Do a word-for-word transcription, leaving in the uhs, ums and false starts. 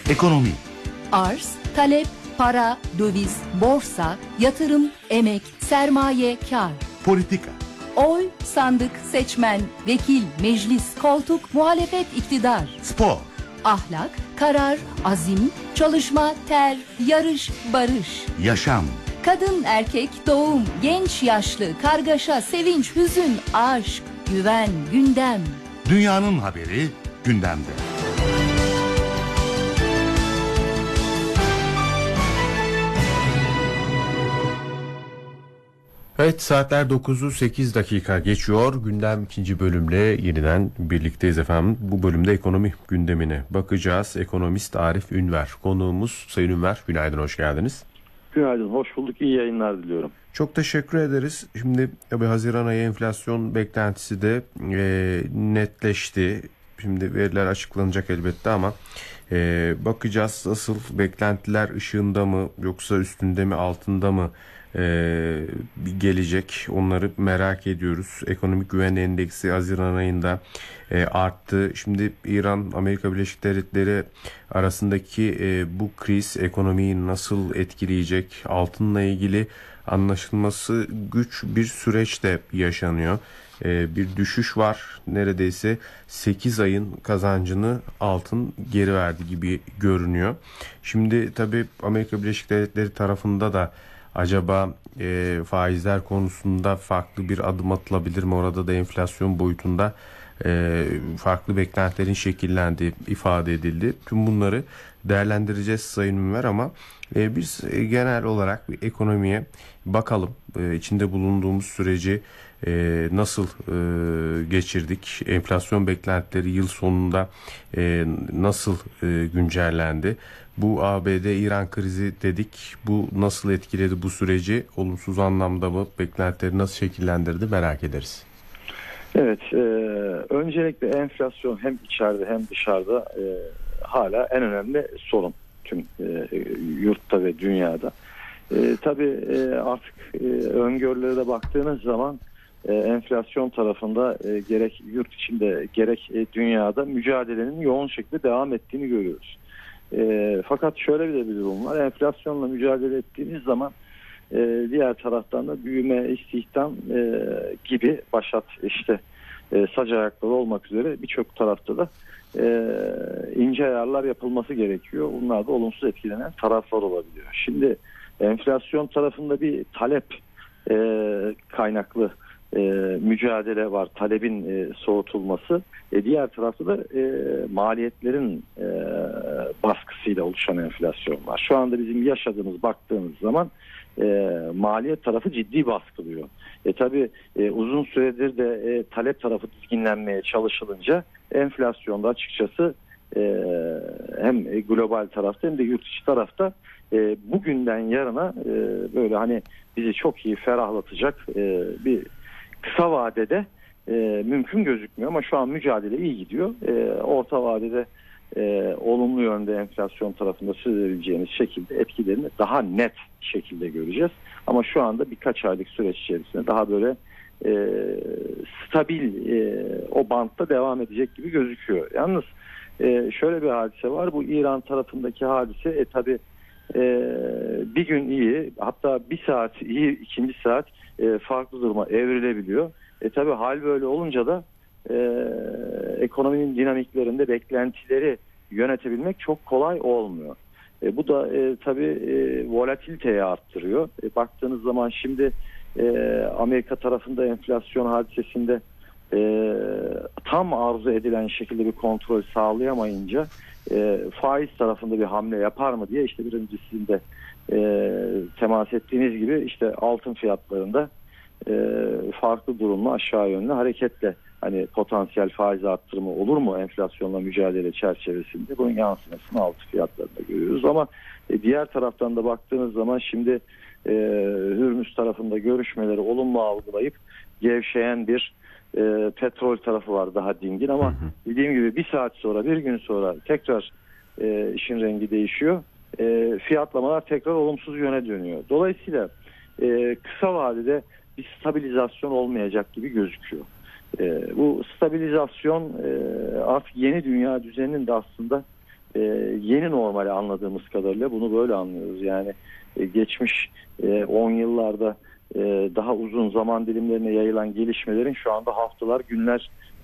Ekonomi. Arz, talep, para, döviz, borsa, yatırım, emek, sermaye, kar. Politika. Oy, sandık, seçmen, vekil, meclis, koltuk, muhalefet, iktidar. Spor. Ahlak, karar, azim, çalışma, ter, yarış, barış. Yaşam. Kadın, erkek, doğum, genç, yaşlı, kargaşa, sevinç, hüzün, aşk, güven, gündem. Dünyanın haberi gündemde. Evet, saatler dokuzu sekiz dakika geçiyor. Gündem ikinci bölümle yeniden birlikteyiz efendim. Bu bölümde ekonomi gündemine bakacağız. Ekonomist Arif Ünver konuğumuz. Sayın Ünver, günaydın, hoş geldiniz. Günaydın, hoş bulduk. İyi yayınlar diliyorum. Çok teşekkür ederiz. Şimdi tabii Haziran ayı enflasyon beklentisi de e, netleşti. Şimdi veriler açıklanacak elbette ama e, bakacağız asıl beklentiler ışığında mı yoksa üstünde mi altında mı Ee, gelecek, onları merak ediyoruz. Ekonomik güven endeksi Haziran ayında e, arttı. Şimdi İran Amerika Birleşik Devletleri arasındaki e, bu kriz ekonomiyi nasıl etkileyecek, altınla ilgili anlaşılması güç bir süreçte yaşanıyor. E, bir düşüş var, neredeyse sekiz ayın kazancını altın geri verdi gibi görünüyor. Şimdi tabii Amerika Birleşik Devletleri tarafında da acaba e, faizler konusunda farklı bir adım atılabilir mi? Orada da enflasyon boyutunda e, farklı beklentilerin şekillendiği ifade edildi. Tüm bunları değerlendireceğiz Sayın Ünver ama e, biz e, genel olarak bir ekonomiye bakalım. E, içinde bulunduğumuz süreci e, nasıl e, geçirdik? Enflasyon beklentileri yıl sonunda e, nasıl e, güncellendi? Bu A B D-İran krizi dedik. Bu nasıl etkiledi bu süreci? Olumsuz anlamda mı? Beklentileri nasıl şekillendirdi? Merak ederiz. Evet, e, öncelikle enflasyon hem içeride hem dışarıda e, hala en önemli sorun tüm e, yurtta ve dünyada. E, tabii e, artık e, öngörülere de baktığınız zaman e, enflasyon tarafında e, gerek yurt içinde gerek e, dünyada mücadelenin yoğun şekilde devam ettiğini görüyoruz. E, fakat şöyle bir de bir durum var. Enflasyonla mücadele ettiğimiz zaman e, diğer taraftan da büyüme, istihdam e, gibi başat işte e, sac ayakları olmak üzere birçok tarafta da e, ince ayarlar yapılması gerekiyor. Bunlar da olumsuz etkilenen taraflar olabiliyor. Şimdi enflasyon tarafında bir talep e, kaynaklı e, mücadele var. Talebin e, soğutulması. E, diğer tarafta da e, maliyetlerin e, baskısıyla oluşan enflasyon var. Şu anda bizim yaşadığımız, baktığımız zaman e, maliyet tarafı ciddi baskılıyor. E tabi e, uzun süredir de e, talep tarafı dizginlenmeye çalışılınca enflasyonda açıkçası e, hem global tarafta hem de yurt içi tarafta e, bugünden yarına e, böyle hani bizi çok iyi ferahlatacak e, bir kısa vadede e, mümkün gözükmüyor ama şu an mücadele iyi gidiyor. E, orta vadede e, olumlu yönde enflasyon tarafında sürdürebileceğimiz şekilde etkilerini daha net şekilde göreceğiz. Ama şu anda birkaç aylık süreç içerisinde daha böyle e, stabil e, o bantta devam edecek gibi gözüküyor. Yalnız e, şöyle bir hadise var. Bu İran tarafındaki hadise e, tabi e, bir gün iyi, hatta bir saat iyi, ikinci saat e, farklı duruma evrilebiliyor. E tabi hal böyle olunca da e, ekonominin dinamiklerinde beklentileri yönetebilmek çok kolay olmuyor. E, bu da e, tabii e, volatiliteyi arttırıyor. E, baktığınız zaman şimdi e, Amerika tarafında enflasyon hadisesinde e, tam arzu edilen şekilde bir kontrol sağlayamayınca e, faiz tarafında bir hamle yapar mı diye işte bir öncesinde e, temas ettiğiniz gibi işte altın fiyatlarında e, farklı durumla aşağı yönlü hareketle hani potansiyel faiz arttırımı olur mu enflasyonla mücadele çerçevesinde, bunun yansımasını altın fiyatlarında görüyoruz. Ama e, diğer taraftan da baktığınız zaman şimdi e, Hürmüz tarafında görüşmeleri olumlu algılayıp gevşeyen bir e, petrol tarafı var, daha dingin ama dediğim gibi bir saat sonra, bir gün sonra tekrar e, işin rengi değişiyor. E, fiyatlamalar tekrar olumsuz yöne dönüyor. Dolayısıyla e, kısa vadede bir stabilizasyon olmayacak gibi gözüküyor. E, bu stabilizasyon e, artık yeni dünya düzeninin de aslında e, yeni normali anladığımız kadarıyla bunu böyle anlıyoruz. Yani e, geçmiş on yıllarda e, daha uzun zaman dilimlerine yayılan gelişmelerin şu anda haftalar, günler